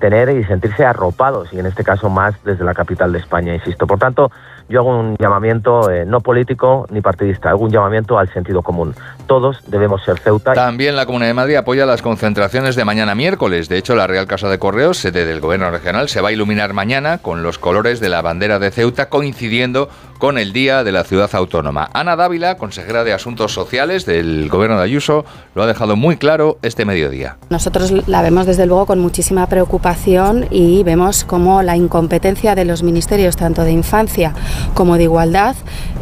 tener y sentirse arropados, y en este caso más desde la capital de España, insisto. Por tanto, yo hago un llamamiento no político ni partidista, hago un llamamiento al sentido común. Todos debemos ser Ceuta. También la Comunidad de Madrid apoya las concentraciones de mañana miércoles. De hecho, la Real Casa de Correos, sede del Gobierno regional, se va a iluminar mañana con los colores de la bandera de Ceuta, coincidiendo con el Día de la Ciudad Autónoma. Ana Dávila, consejera de Asuntos Sociales del Gobierno de Ayuso, lo ha dejado muy claro este mediodía. Nosotros la vemos desde luego con muchísima preocupación y vemos cómo la incompetencia de los ministerios, tanto de Infancia como de Igualdad,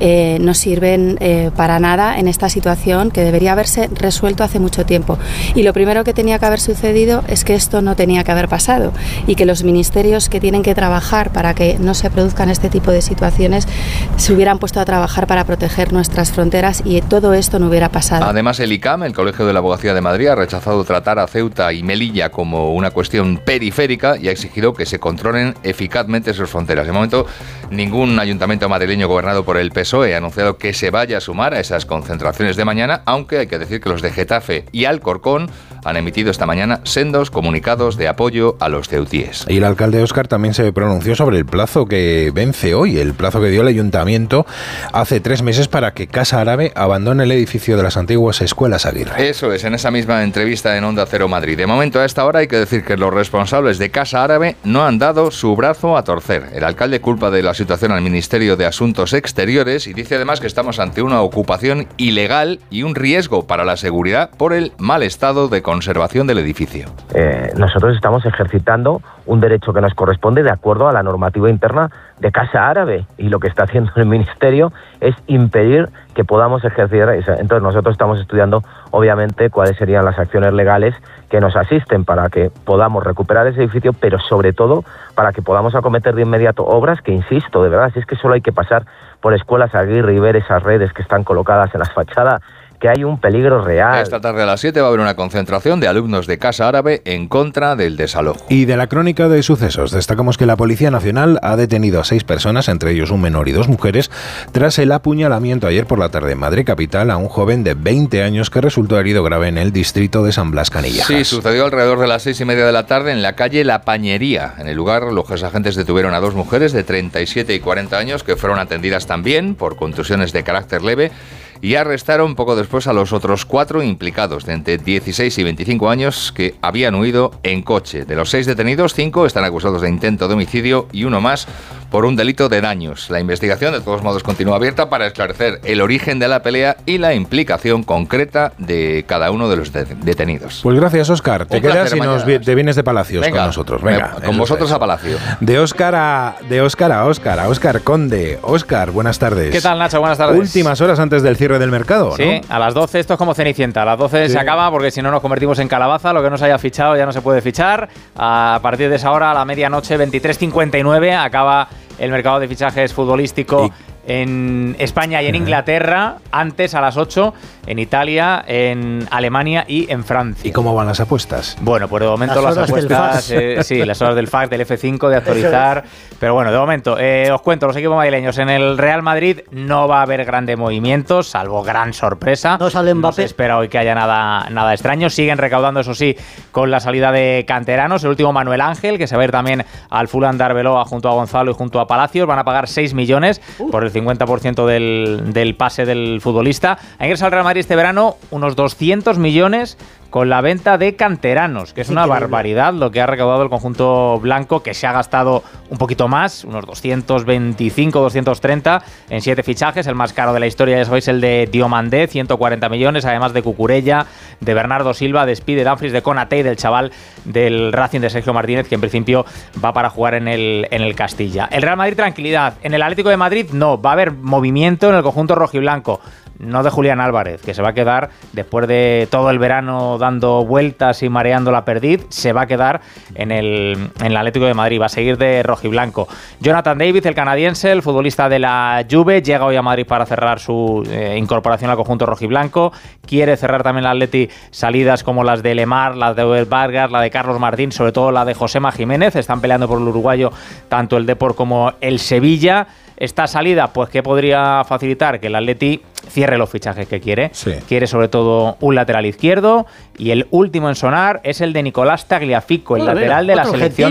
no sirven para nada en esta situación que debería haberse resuelto hace mucho tiempo. Y lo primero que tenía que haber sucedido es que esto no tenía que haber pasado y que los ministerios que tienen que trabajar para que no se produzcan este tipo de situaciones se hubieran puesto a trabajar para proteger nuestras fronteras y todo esto no hubiera pasado. Además, el ICAM, el Colegio de la Abogacía de Madrid, ha rechazado tratar a Ceuta y Melilla como una cuestión periférica y ha exigido que se controlen eficazmente sus fronteras. De momento, ningún ayuntamiento madrileño gobernado por el PSOE ha anunciado que se vaya a sumar a esas concentraciones de mañana, aunque hay que decir que los de Getafe y Alcorcón han emitido esta mañana sendos comunicados de apoyo a los ceutíes. Y el alcalde Óscar también se pronunció sobre el plazo que vence hoy, el plazo que dio el ayuntamiento hace 3 meses para que Casa Árabe abandone el edificio de las antiguas escuelas Aguirre. Eso es, en esa misma entrevista en Onda Cero Madrid. De momento, a esta hora hay que decir que los responsables de Casa Árabe no han dado su brazo a torcer. El alcalde culpa de la situación al Ministerio de Asuntos Exteriores y dice además que estamos ante una ocupación ilegal y un riesgo para la seguridad por el mal estado de conservación del edificio. Nosotros estamos ejercitando un derecho que nos corresponde de acuerdo a la normativa interna de Casa Árabe, y lo que está haciendo el Ministerio es impedir que podamos ejercer eso. Entonces nosotros estamos estudiando obviamente cuáles serían las acciones legales que nos asisten para que podamos recuperar ese edificio, pero sobre todo para que podamos acometer de inmediato obras que, insisto, de verdad, si es que solo hay que pasar por escuelas Aguirre y ver esas redes que están colocadas en las fachadas, que hay un peligro real. Esta tarde a las 7 va a haber una concentración de alumnos de Casa Árabe en contra del desalojo. Y de la crónica de sucesos, destacamos que la Policía Nacional ha detenido a 6 personas, entre ellos un menor y 2 mujeres, tras el apuñalamiento ayer por la tarde en Madrid capital a un joven de 20 años que resultó herido grave en el distrito de San Blas Canillejas. Sí, sucedió alrededor de las 6:30 de la tarde en la calle La Pañería. En el lugar, los agentes detuvieron a 2 mujeres de 37 y 40 años que fueron atendidas también por contusiones de carácter leve y arrestaron poco después a los otros 4 implicados de entre 16 y 25 años que habían huido en coche. De los 6 detenidos, 5 están acusados de intento de homicidio y 1 más por un delito de daños. La investigación, de todos modos, continúa abierta para esclarecer el origen de la pelea y la implicación concreta de cada uno de los detenidos. Pues gracias, Óscar. Te quedas y te vienes de Palacios. Venga, con nosotros. Venga, con vosotros a Palacio. De Óscar a Óscar Conde. Óscar, buenas tardes. ¿Qué tal, Nacho? Buenas tardes. Últimas horas antes del cierre del mercado, ¿no? Sí, a las 12 esto es como Cenicienta. A las 12 se acaba porque si no nos convertimos en calabaza. Lo que no se haya fichado ya no se puede fichar. A partir de esa hora, a la medianoche, 23:59, acaba el mercado de fichajes futbolístico en España y en Inglaterra. Antes, a las 8, en Italia, en Alemania y en Francia. ¿Y cómo van las apuestas? Bueno, pues de momento las apuestas, sí, las horas del FAC, del F5, de actualizar. Pero bueno, de momento, os cuento, los equipos madrileños. En el Real Madrid no va a haber grandes movimientos, salvo gran sorpresa. No sale Mbappé. No se espera hoy que haya nada extraño. Siguen recaudando, eso sí, con la salida de canteranos. El último, Manuel Ángel, que se va a ir también al Fulham de Arbeloa junto a Gonzalo y junto a Palacios. Van a pagar 6 millones por el 50% del pase del futbolista. Ha ingresado al Real Madrid este verano unos 200 millones con la venta de canteranos, que es una barbaridad lo que ha recaudado el conjunto blanco, que se ha gastado un poquito más, unos 225, 230 en 7 fichajes. El más caro de la historia, ya sabéis, el de Diomandé, 140 millones, además de Cucurella, de Bernardo Silva, de Speedy, de Dumfries, de Konaté y del chaval del Racing de Sergio Martínez, que en principio va para jugar en el Castilla. El Real Madrid, tranquilidad. En el Atlético de Madrid, no, va a haber movimiento en el conjunto rojiblanco. No de Julián Álvarez, que se va a quedar después de todo el verano dando vueltas y mareando la perdiz, se va a quedar en el Atlético de Madrid, va a seguir de rojiblanco. Jonathan David, el canadiense, el futbolista de la Juve, llega hoy a Madrid para cerrar su incorporación al conjunto rojiblanco. Quiere cerrar también el Atleti salidas como las de Lemar, las de Abel Vargas, la de Carlos Martín, sobre todo la de Josema Jiménez. Están peleando por el uruguayo tanto el Depor como el Sevilla. Esta salida, pues, ¿qué podría facilitar? Que el Atleti cierre los fichajes que quiere. Sí. Quiere sobre todo un lateral izquierdo, y el último en sonar es el de Nicolás Tagliafico, el lateral de la selección